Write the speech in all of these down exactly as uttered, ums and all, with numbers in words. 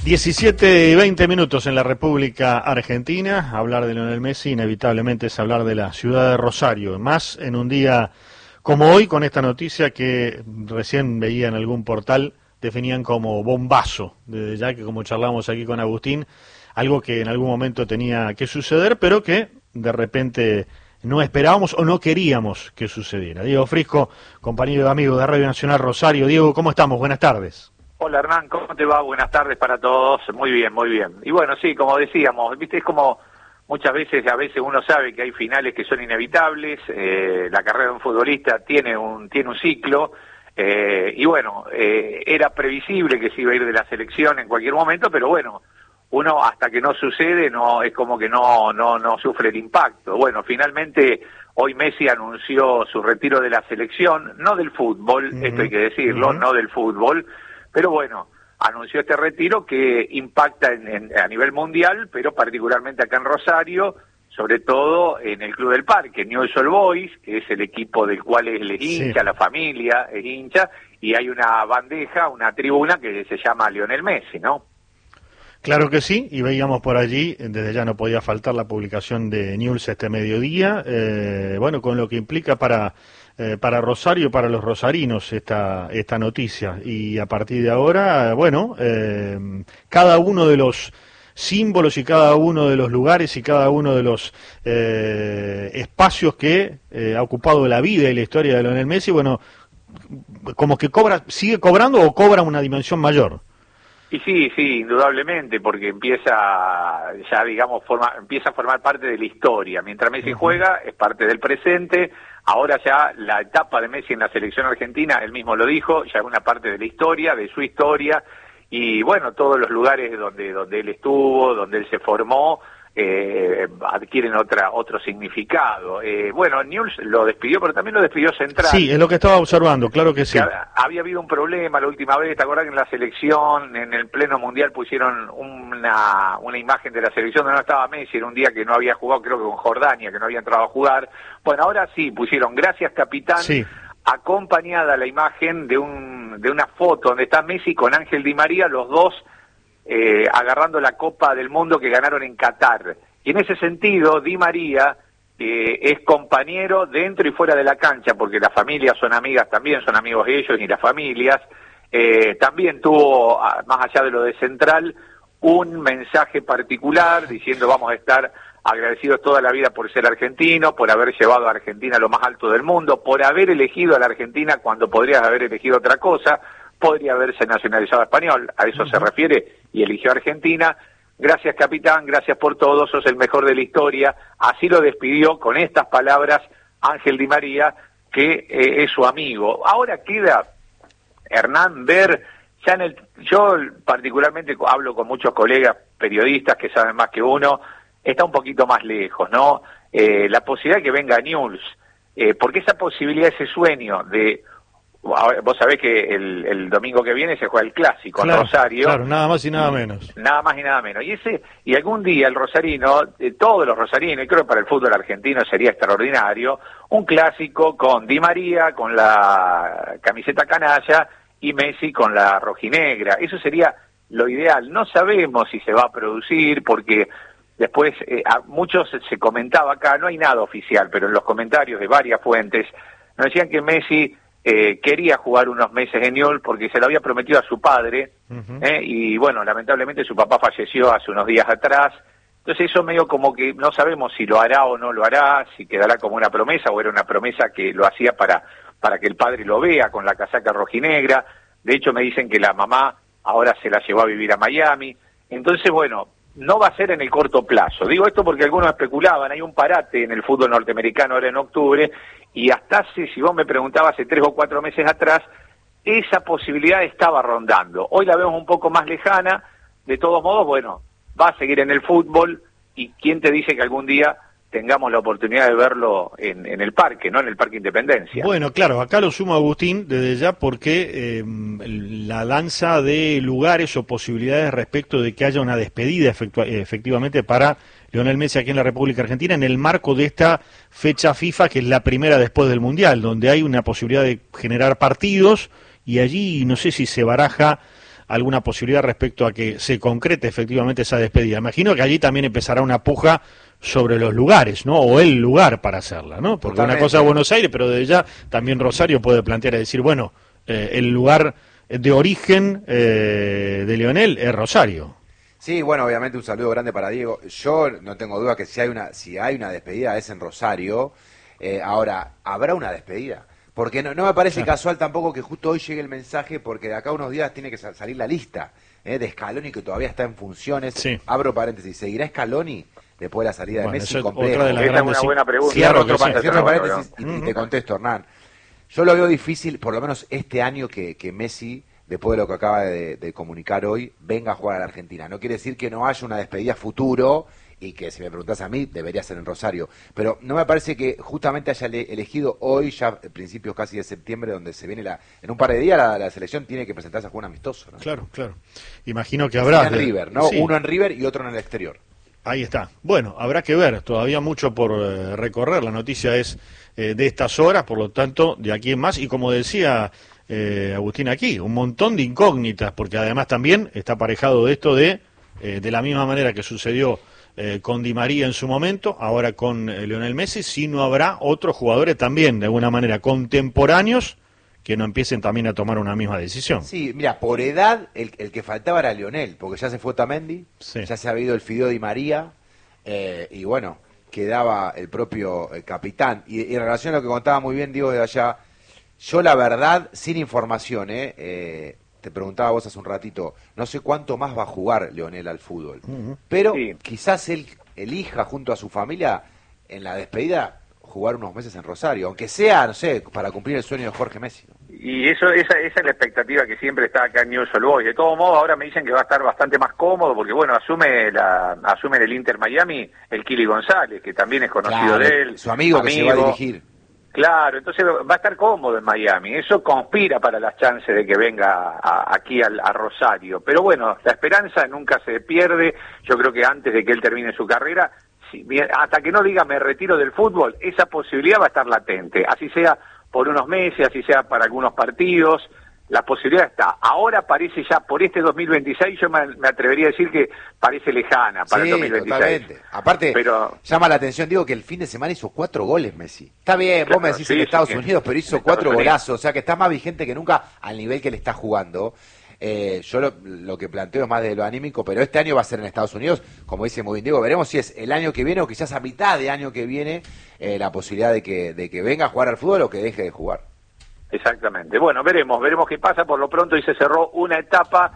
diecisiete y veinte minutos en la República Argentina. Hablar de Lionel Messi inevitablemente es hablar de la ciudad de Rosario, más en un día como hoy, con esta noticia que recién veía en algún portal, definían como bombazo, desde ya que, como charlamos aquí con Agustín, algo que en algún momento tenía que suceder, pero que de repente no esperábamos o no queríamos que sucediera. Diego Frisco, compañero y amigo de Radio Nacional Rosario. Diego, ¿cómo estamos? Buenas tardes. Hola Hernán, ¿cómo te va? Buenas tardes para todos. Muy bien, muy bien. Y bueno, sí, como decíamos, viste, es como muchas veces, a veces uno sabe que hay finales que son inevitables, eh, la carrera de un futbolista tiene un, tiene un ciclo, eh, y bueno, eh, era previsible que se iba a ir de la selección en cualquier momento, pero bueno, uno hasta que no sucede, no es como que no, no, no sufre el impacto. Bueno, finalmente hoy Messi anunció su retiro de la selección, no del fútbol, uh-huh. esto hay que decirlo, uh-huh. no del fútbol, pero bueno, anunció este retiro que impacta en, en, a nivel mundial, pero particularmente acá en Rosario, sobre todo en el Club del Parque, Newell's Old Boys, que es el equipo del cual él es hincha, sí. La familia es hincha, y hay una bandeja, una tribuna que se llama Lionel Messi, ¿no? Claro que sí, y veíamos por allí, desde ya no podía faltar la publicación de Newell's este mediodía, eh, bueno, con lo que implica para... Eh, para Rosario, para los rosarinos, esta esta noticia. Y a partir de ahora, bueno, eh, cada uno de los símbolos y cada uno de los lugares y cada uno de los eh, espacios que eh, ha ocupado la vida y la historia de Lionel Messi, bueno, como que cobra, sigue cobrando o cobra una dimensión mayor. Y sí, sí, indudablemente, porque empieza, ya digamos, forma, empieza a formar parte de la historia. Mientras Messi uh-huh. juega, es parte del presente. Ahora ya la etapa de Messi en la selección argentina, él mismo lo dijo, ya es una parte de la historia, de su historia. Y bueno, todos los lugares donde, donde él estuvo, donde él se formó, eh, adquieren otra otro significado. Eh, bueno, Newell's lo despidió, pero también lo despidió Central. Sí, es lo que estaba observando, claro que sí. Que había habido un problema la última vez, ¿te acordás que en la selección, en el pleno mundial, pusieron una, una imagen de la selección donde no estaba Messi, era un día que no había jugado, creo que con Jordania, que no había entrado a jugar? Bueno, ahora sí, pusieron gracias capitán, sí. acompañada la imagen de un de una foto donde está Messi con Ángel Di María, los dos Eh, agarrando la Copa del Mundo que ganaron en Qatar. Y en ese sentido, Di María eh, es compañero dentro y fuera de la cancha, porque las familias son amigas también, son amigos de ellos y las familias. Eh, también tuvo, más allá de lo de Central, un mensaje particular diciendo vamos a estar agradecidos toda la vida por ser argentino, por haber llevado a Argentina a lo más alto del mundo, por haber elegido a la Argentina cuando podrías haber elegido otra cosa. Podría haberse nacionalizado español, a eso uh-huh. se refiere, y eligió Argentina. Gracias capitán, gracias por todo, sos el mejor de la historia. Así lo despidió con estas palabras Ángel Di María, que eh, es su amigo. Ahora queda, Hernán, ver, ya en el, yo particularmente hablo con muchos colegas periodistas que saben más que uno, está un poquito más lejos, ¿no? Eh, la posibilidad de que venga Newell's, eh, porque esa posibilidad, ese sueño de... Vos sabés que el, el domingo que viene se juega el clásico en claro, Rosario. Claro, nada más y nada menos. Nada más y nada menos. Y ese y algún día el rosarino, eh, todos los rosarinos, y creo que para el fútbol argentino sería extraordinario, un clásico con Di María, con la camiseta canalla, y Messi con la rojinegra. Eso sería lo ideal. No sabemos si se va a producir, porque después eh, a muchos se comentaba acá, no hay nada oficial, pero en los comentarios de varias fuentes nos decían que Messi... Eh, quería jugar unos meses en Newell's porque se lo había prometido a su padre, uh-huh. eh, y bueno, lamentablemente su papá falleció hace unos días atrás, entonces eso medio como que no sabemos si lo hará o no lo hará, si quedará como una promesa o era una promesa que lo hacía para, para que el padre lo vea con la casaca rojinegra. De hecho me dicen que la mamá ahora se la llevó a vivir a Miami, entonces bueno, no va a ser en el corto plazo. Digo esto porque algunos especulaban, hay un parate en el fútbol norteamericano ahora en octubre, y hasta hace, si vos me preguntabas hace tres o cuatro meses atrás, esa posibilidad estaba rondando. Hoy la vemos un poco más lejana, de todos modos, bueno, va a seguir en el fútbol, y quién te dice que algún día tengamos la oportunidad de verlo en, en el parque, ¿no? En el Parque Independencia. Bueno, claro, acá lo sumo Agustín desde ya porque eh, la lanza de lugares o posibilidades respecto de que haya una despedida efectua, efectivamente para Lionel Messi aquí en la República Argentina en el marco de esta fecha FIFA que es la primera después del Mundial, donde hay una posibilidad de generar partidos y allí no sé si se baraja alguna posibilidad respecto a que se concrete efectivamente esa despedida. Imagino que allí también empezará una puja sobre los lugares, ¿no? O el lugar para hacerla, ¿no? Porque Totalmente. Una cosa es Buenos Aires, pero desde ya también Rosario puede plantear y decir, bueno, eh, el lugar de origen eh, de Lionel es Rosario. Sí, bueno, obviamente un saludo grande para Diego. Yo no tengo duda que si hay una si hay una despedida es en Rosario. Eh, ahora, ¿habrá una despedida? Porque no, no me parece claro. casual tampoco que justo hoy llegue el mensaje, porque de acá a unos días tiene que salir la lista eh, de Scaloni, que todavía está en funciones. Sí. Abro paréntesis, ¿seguirá Scaloni después de la salida bueno, de Messi? Complejo. Esa es una buena pregunta. Cierro, otro sí. Cierro paréntesis y, y te contesto, Hernán. Yo lo veo difícil, por lo menos este año, que, que Messi, después de lo que acaba de, de comunicar hoy, venga a jugar a la Argentina. No quiere decir que no haya una despedida futuro y que, si me preguntás a mí, debería ser en Rosario. Pero no me parece que justamente haya elegido hoy, ya a principios casi de septiembre, donde se viene la... En un par de días la, la selección tiene que presentarse a jugar un amistoso, ¿no? Claro, claro. Imagino que habrá... En de... River, ¿no? Sí. Uno en River y otro en el exterior. Ahí está. Bueno, habrá que ver, todavía mucho por eh, recorrer. La noticia es eh, de estas horas, por lo tanto, de aquí en más. Y como decía eh, Agustín aquí, un montón de incógnitas, porque además también está aparejado de esto de, eh, de la misma manera que sucedió eh, con Di María en su momento, ahora con eh, Lionel Messi, si no habrá otros jugadores también, de alguna manera, contemporáneos, que no empiecen también a tomar una misma decisión. Sí, mira, por edad, el, el que faltaba era Lionel, porque ya se fue Otamendi, sí. ya se ha habido el Fideo Di María, eh, y bueno, quedaba el propio eh, capitán. Y, y en relación a lo que contaba muy bien Diego de allá, yo la verdad, sin información, eh, eh, te preguntaba vos hace un ratito, no sé cuánto más va a jugar Lionel al fútbol, uh-huh. pero sí. quizás él elija junto a su familia en la despedida jugar unos meses en Rosario, aunque sea, no sé, para cumplir el sueño de Jorge Messi, ¿no? Y eso esa, esa es la expectativa que siempre está acá en Newell's Old Boys. De todo modo, ahora me dicen que va a estar bastante más cómodo, porque bueno, asume la asume en el Inter Miami el Kili González, que también es conocido claro, de él. Su amigo, amigo que se va a dirigir. Claro, entonces va a estar cómodo en Miami. Eso conspira para las chances de que venga a, aquí al, a Rosario. Pero bueno, la esperanza nunca se pierde. Yo creo que antes de que él termine su carrera, si, hasta que no diga me retiro del fútbol, esa posibilidad va a estar latente. Así sea por unos meses, así sea para algunos partidos, la posibilidad está. Ahora parece ya, por este dos mil veintiséis, yo me, me atrevería a decir que parece lejana para sí, el dos mil veintiséis. Totalmente. Aparte, pero, llama la atención, digo, que el fin de semana hizo cuatro goles Messi. Está bien, claro, vos me decís sí, en Estados sí, Unidos, pero hizo cuatro golazos, o sea que está más vigente que nunca al nivel que le está jugando. Eh, yo lo, lo que planteo es más de lo anímico, pero este año va a ser en Estados Unidos, como dice muy bien Diego, veremos si es el año que viene o quizás a mitad de año que viene eh, la posibilidad de que, de que venga a jugar al fútbol o que deje de jugar. Exactamente, bueno, veremos, veremos qué pasa. Por lo pronto y se cerró una etapa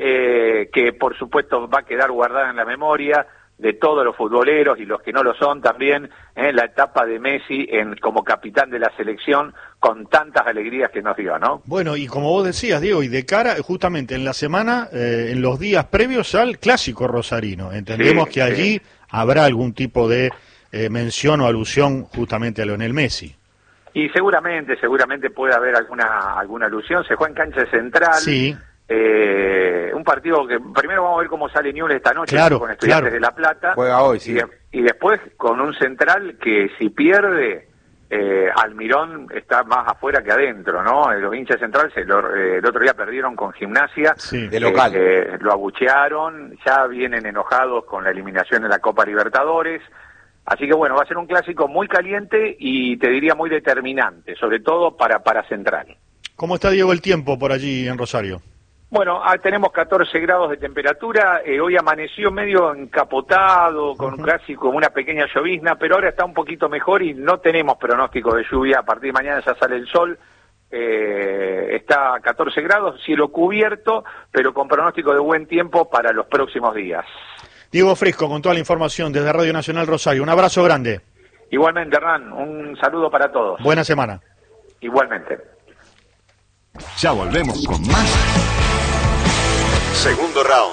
eh, que por supuesto va a quedar guardada en la memoria de todos los futboleros y los que no lo son también, eh, la etapa de Messi en como capitán de la selección, con tantas alegrías que nos dio, ¿no? Bueno, y como vos decías, Diego, y de cara justamente en la semana, eh, en los días previos al clásico rosarino, entendemos sí, que allí sí. habrá algún tipo de eh, mención o alusión justamente a Lionel Messi. Y seguramente, seguramente puede haber alguna alguna alusión. Se juega en cancha central. Sí. Eh, un partido que primero vamos a ver cómo sale Newell's esta noche claro, con Estudiantes claro. de La Plata. Juega hoy, sí. Y, de, y después con un central que si pierde, eh, Almirón está más afuera que adentro, ¿no? Los hinchas centrales el, eh, el otro día perdieron con Gimnasia. Sí. De local. Eh, lo abuchearon, ya vienen enojados con la eliminación de la Copa Libertadores. Así que bueno, va a ser un clásico muy caliente y te diría muy determinante, sobre todo para, para Central. ¿Cómo está, Diego, el tiempo por allí en Rosario? Bueno, ah, tenemos catorce grados de temperatura, eh, hoy amaneció medio encapotado, con uh-huh. casi como una pequeña llovizna, pero ahora está un poquito mejor y no tenemos pronóstico de lluvia. A partir de mañana ya sale el sol, eh, está a catorce grados, cielo cubierto, pero con pronóstico de buen tiempo para los próximos días. Diego Fresco con toda la información desde Radio Nacional Rosario. Un abrazo grande. Igualmente, Hernán, un saludo para todos. Buena semana. Igualmente. Ya volvemos con más. Segundo round.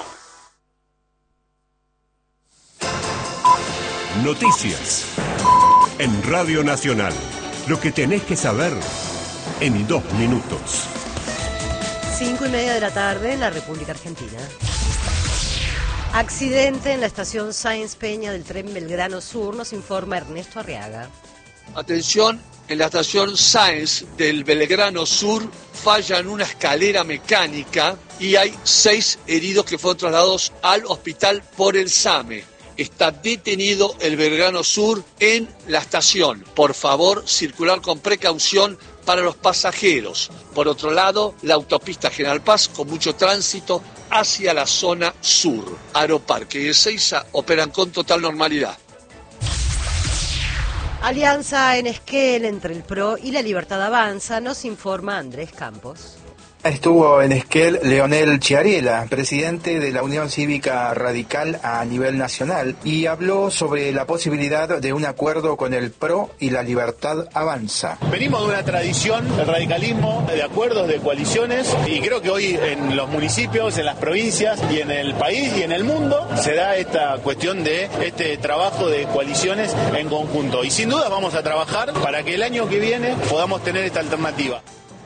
Noticias en Radio Nacional. Lo que tenés que saber en dos minutos. Cinco y media de la tarde en la República Argentina. Accidente en la estación Sáenz Peña del tren Belgrano Sur, nos informa Ernesto Arriaga. Atención, en la estación Sáenz del Belgrano Sur falla en una escalera mecánica y hay seis heridos que fueron trasladados al hospital por el SAME. Está detenido el Belgrano Sur en la estación. Por favor, circular con precaución para los pasajeros. Por otro lado, la autopista General Paz con mucho tránsito hacia la zona sur. Aeroparque y Ezeiza operan con total normalidad. Alianza en Esquel entre el P R O y la Libertad Avanza, nos informa Andrés Campos. Estuvo en Esquel Leonel Chiarella, presidente de la Unión Cívica Radical a nivel nacional, y habló sobre la posibilidad de un acuerdo con el P R O y la Libertad Avanza. Venimos de una tradición, el radicalismo, de acuerdos, de coaliciones, y creo que hoy en los municipios, en las provincias y en el país y en el mundo se da esta cuestión de este trabajo de coaliciones en conjunto. Y sin duda vamos a trabajar para que el año que viene podamos tener esta alternativa.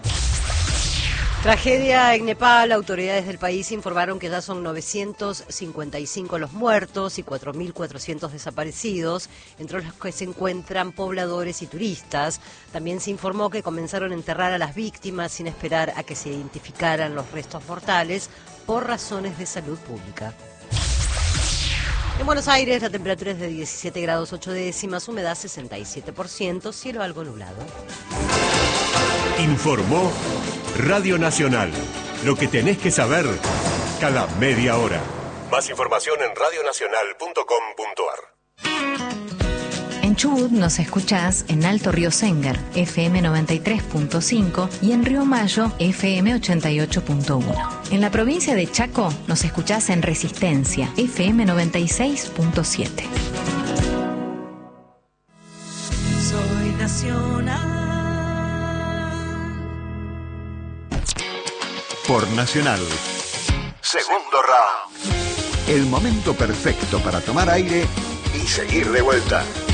Tragedia en Nepal. Autoridades del país informaron que ya son novecientos cincuenta y cinco los muertos y cuatro mil cuatrocientos desaparecidos, entre los que se encuentran pobladores y turistas. También se informó que comenzaron a enterrar a las víctimas sin esperar a que se identificaran los restos mortales por razones de salud pública. En Buenos Aires la temperatura es de diecisiete grados ocho décimas, humedad sesenta y siete por ciento, cielo algo nublado. Informó Radio Nacional. Lo que tenés que saber cada media hora. Más información en radio nacional punto com punto ar. En Chubut nos escuchás en Alto Río Sénger, F M noventa y tres punto cinco, y en Río Mayo, F M ochenta y ocho punto uno. En la provincia de Chaco nos escuchás en Resistencia, F M noventa y seis punto siete. Soy nacional. Por Nacional. Segundo round. El momento perfecto para tomar aire y seguir de vuelta.